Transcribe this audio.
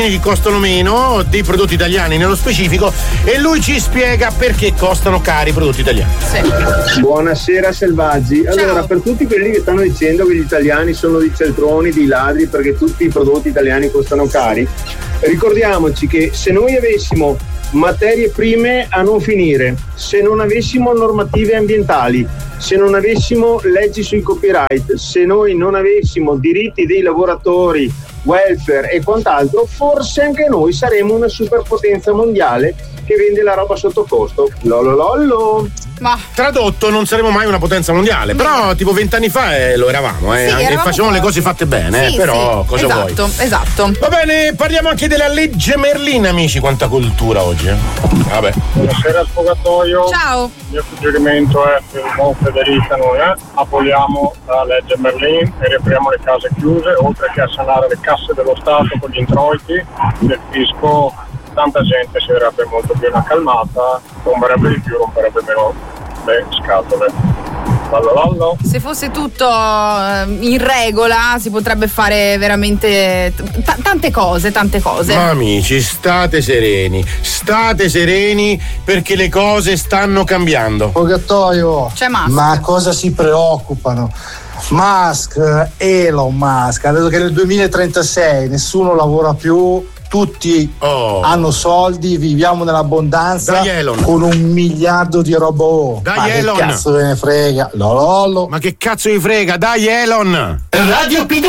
che costano meno, dei prodotti italiani nello specifico, e lui ci spiega perché costano cari i prodotti italiani. Sì. Buonasera selvaggi. Allora, Ciao. per tutti quelli che stanno dicendo che gli italiani sono dei cialtroni, dei ladri perché tutti i prodotti italiani costano cari, ricordiamoci che se noi avessimo materie prime a non finire, se non avessimo normative ambientali, se non avessimo leggi sui copyright, se noi non avessimo diritti dei lavoratori, welfare e quant'altro, forse anche noi saremmo una superpotenza mondiale che vende la roba sotto costo. Lololollo. Ma Tradotto, non saremo mai una potenza mondiale, però tipo 20 anni fa lo eravamo, Sì, e eravamo facevamo le cose fatte bene, sì, però sì, cosa vuoi? Esatto. Va bene, parliamo anche della legge Merlin, amici, quanta cultura oggi. Vabbè. Buonasera Sfogatoio. Ciao. Il mio suggerimento è per il buon Federica, noi aboliamo la legge Merlin e riapriamo le case chiuse, oltre che a sanare le casse dello Stato con gli introiti del fisco. Tanta gente si verrebbe molto più accalmata, romperebbe di più, romperebbe meno le scatole. Lallalalo. Se fosse tutto in regola si potrebbe fare veramente tante cose. Ma amici, state sereni perché le cose stanno cambiando. Sfogatoio. C'è Musk. Ma cosa si preoccupano? Elon Musk ha detto che nel 2036 nessuno lavora più, tutti hanno soldi, viviamo nell'abbondanza. Dai, Elon. Con 1 miliardo di robot. Dai, ma Elon. che cazzo ve ne frega? Lololo. Ma che cazzo vi frega? Dai, Elon! Radio P